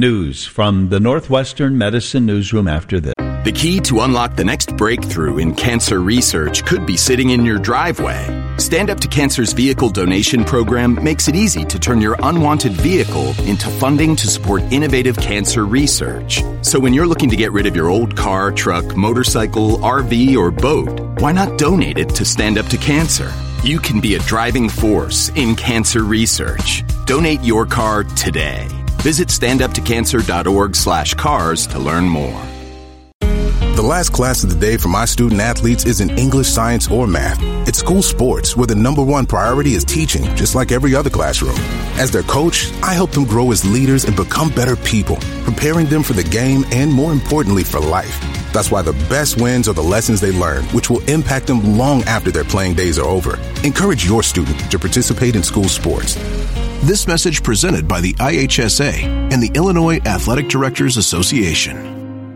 News from the Northwestern Medicine Newsroom after this. The key to unlock the next breakthrough in cancer research could be sitting in your driveway. Stand Up to Cancer's vehicle donation program makes it easy to turn your unwanted vehicle into funding to support innovative cancer research. So when you're looking to get rid of your old car, truck, motorcycle, RV, or boat, why not donate it to Stand Up to Cancer? You can be a driving force in cancer research. Donate your car today. Visit standuptocancer.org/cars to learn more. The last class of the day for my student athletes isn't English, science, or math. It's school sports, where the number one priority is teaching, just like every other classroom. As their coach, I help them grow as leaders and become better people, preparing them for the game and, more importantly, for life. That's why the best wins are the lessons they learn, which will impact them long after their playing days are over. Encourage your student to participate in school sports. This message presented by the IHSA and the Illinois Athletic Directors Association.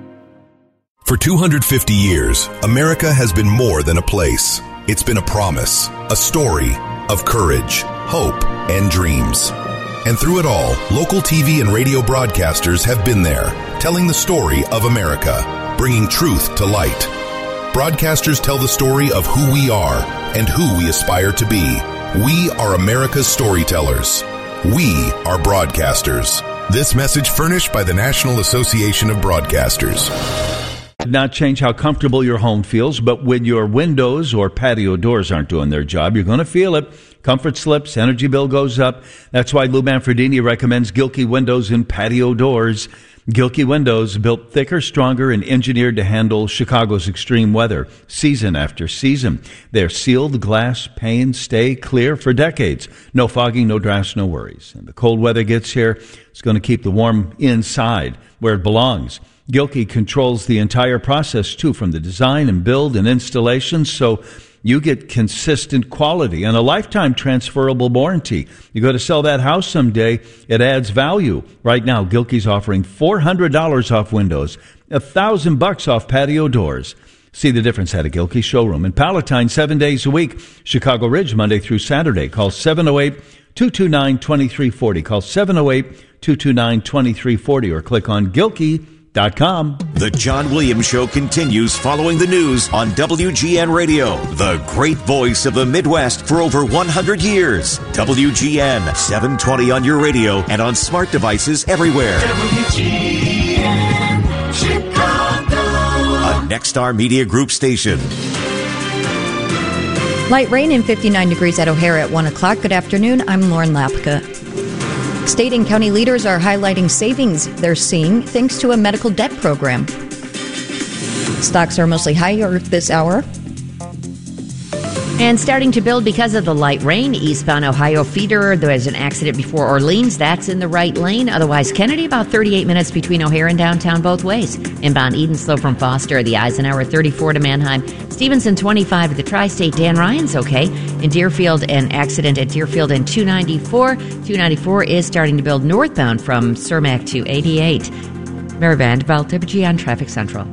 For 250 years, America has been more than a place. It's been a promise, a story of courage, hope, and dreams. And through it all, local TV and radio broadcasters have been there, telling the story of America, bringing truth to light. Broadcasters tell the story of who we are and who we aspire to be. We are America's storytellers. We are broadcasters. This message furnished by the National Association of Broadcasters. Not change how comfortable your home feels, but when your windows or patio doors aren't doing their job, you're going to feel it. Comfort slips, energy bill goes up. That's why Lou Manfredini recommends Gilkey windows and patio doors. Gilkey windows, built thicker, stronger, and engineered to handle Chicago's extreme weather, season after season. Their sealed glass panes stay clear for decades. No fogging, no drafts, no worries. And the cold weather gets here, it's going to keep the warm inside where it belongs. Gilkey controls the entire process, too, from the design and build and installation, so you get consistent quality and a lifetime transferable warranty. You go to sell that house someday, it adds value. Right now, Gilkey's offering $400 off windows, $1,000 off patio doors. See the difference at a Gilkey showroom in Palatine 7 days a week. Chicago Ridge, Monday through Saturday. Call 708-229-2340. Call 708-229-2340 or click on Gilkey.com. The John Williams Show continues following the news on WGN Radio, the great voice of the Midwest for over 100 years. WGN 720 on your radio and on smart devices everywhere. WGN Chicago, a Nexstar Media Group station. Light rain and 59 degrees at O'Hare at 1 o'clock. Good afternoon. I'm Lauren Lapka. State and county leaders are highlighting savings they're seeing thanks to a medical debt program. Stocks are mostly higher this hour. And starting to build because of the light rain. Eastbound Ohio feeder, there's an accident before Orleans. That's in the right lane. Otherwise, Kennedy, about 38 minutes between O'Hare and downtown both ways. Inbound Eden slow from Foster, the Eisenhower 34 to Manheim. Stevenson 25 to the Tri-State. Dan Ryan's okay. In Deerfield, an accident at Deerfield and 294. 294 is starting to build northbound from Cermak to 88. Mary Vanderbilt, WGN Traffic Central.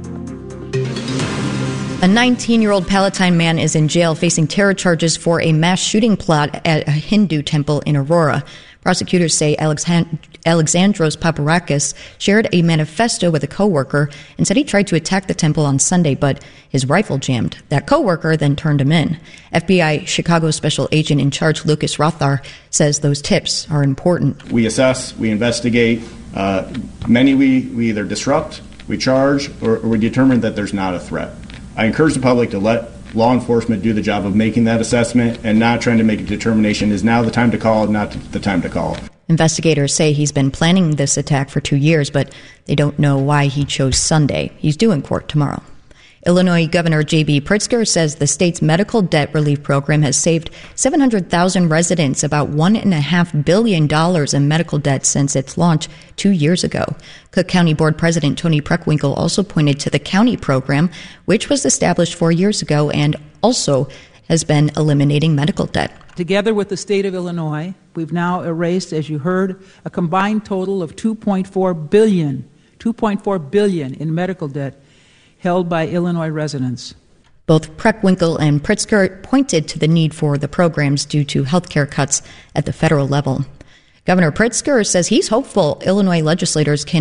A 19-year-old Palatine man is in jail facing terror charges for a mass shooting plot at a Hindu temple in Aurora. Prosecutors say Alexandros Paparakis shared a manifesto with a coworker and said he tried to attack the temple on Sunday, but his rifle jammed. That coworker then turned him in. FBI Chicago Special Agent in charge Lucas Rothar says those tips are important. We assess, we investigate. Many we either disrupt, we charge, or we determine that there's not a threat. I encourage the public to let law enforcement do the job of making that assessment and not trying to make a determination. Is now the time to call, not the time to call. Investigators say he's been planning this attack for 2 years, but they don't know why he chose Sunday. He's due in court tomorrow. Illinois Governor J.B. Pritzker says the state's medical debt relief program has saved 700,000 residents about $1.5 billion in medical debt since its launch 2 years ago. Cook County Board President Tony Preckwinkle also pointed to the county program, which was established 4 years ago and also has been eliminating medical debt. Together with the state of Illinois, we've now erased, as you heard, a combined total of $2.4 billion in medical debt held by Illinois residents. Both Preckwinkle and Pritzker pointed to the need for the programs due to health care cuts at the federal level. Governor Pritzker says he's hopeful Illinois legislators can